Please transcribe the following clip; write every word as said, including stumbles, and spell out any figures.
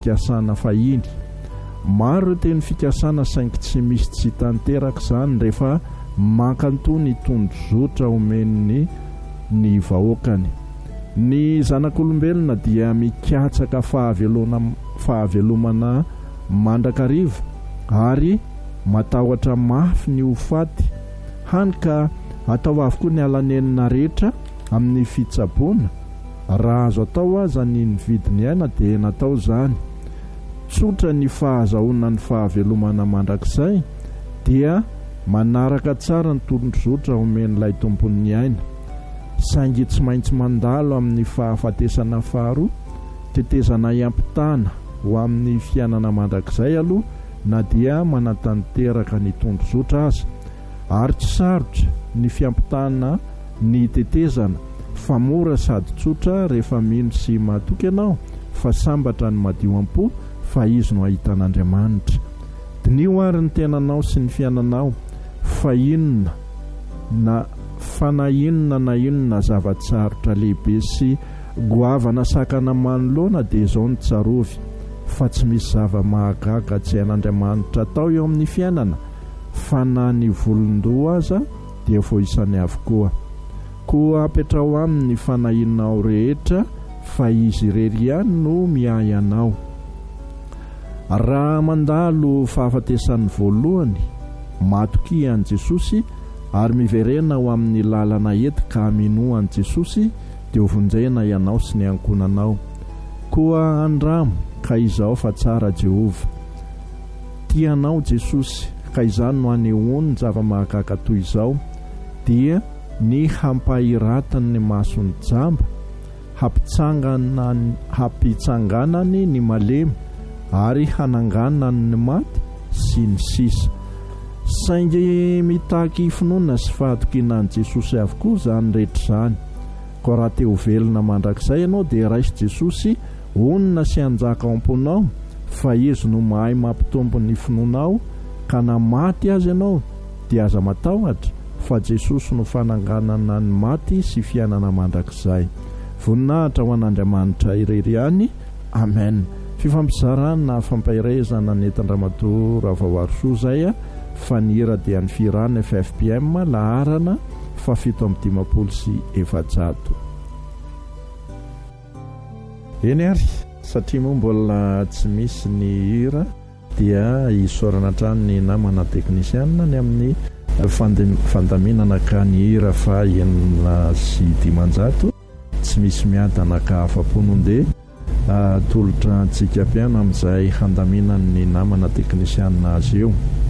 fikasana fahiny. Maro teny fikasana saingy tsy misy tsy tanteraka izany rehefa mankantony tondrozotra omeny ny vahoakany. Ny zanak'olombelona dia mikatsaka fahavelona fahavelomana mandrakariva ary matahotra mafy ny ho faty, hany ka atao avokoa ny alanenina rehetra amin'ny fitsaboana. Raha azo atao aza ny nividiny aina dia natao izany. Tsotra ny fahazahoana ny fahavelomana mandrakizay dia manaraka tsara ny tondrozotra omen'ilay tompon'ny aina. Saingy tsy maintsy mandalo amin'ny fahafatesana faharoa, tetezana iampitana ho amin'ny fiainana mandrakizay aloha na dia manatanteraka ny tondrozotra aza. Ary tsy sarotra ny fiampitana ny tetezana, fa mora sady tsotra rehefa mino sy mahatoky ianao fa sambatra ny madio am-po fa izy no ahitan'Andriamanitra. Dinio ary ny tenanao sy ny fiainanao, fa inona na fa na inona na inona zavatsarotra lehibe sy goavana sakana manoloana dia izao ny tsarovy, fa tsy misy zava-mahagaga tsy hain'Andriamanitra atao eo amin'ny fiainana, fa na ny volondoha aza dia vao isany avokoa. Koa apetra ho amin'ny fanahinao rehetra, fa izy irery ihany no miahy anao. Raha mandalo fahafatesan'ny voalohany, matoky an'i Jesosy ary miverena ho amin'ny lalana ety ka mino an'i Jesosy, dia ho vonjena ianao sy ny ankonanao. Koa andramo ka izao fa tsara Jehova. Tianao Jesosy, ka izany no anehoany ny zava-mahagaga toy izao, dia ny hampahiratany ny masony jamba, hampitsangana hampitsanganany ny malemy ary hananganany ny maty sy ny sisa. Saingy mitaky finoana sy fahatokiana an'i Jesosy avokoa izany rehetra izany. Ko raha te ho velona mandrakizay ianao dia raisy Jesosy, onona sy anjaka ao am-ponao, fa izy no mahay mampitombo ny finoanao, ka na maty azy ianao dia aza matahotra, fa Jesosy no fananganana ny maty sy fiainana mandrakizay. Voninahitra ho an'Andriamanitra irery ihany. Amen. Fifampizarana fampahirezana nentan-dramato Ravavarosoa zay, fa ny hira dia ny firana F F P M laharana fa fito amby dimapolo sy efajato. Eny ary, satria moa mbola tsy misy ny hira dia isorana trano ny namana teknisianina ny amin'ny fandaminana ka ny hira fa enina sy dimanjato. Tsy misy miadana ka afa-pononde tolotra antsika piano amin'izay handaminany namana teknisianina azy eo.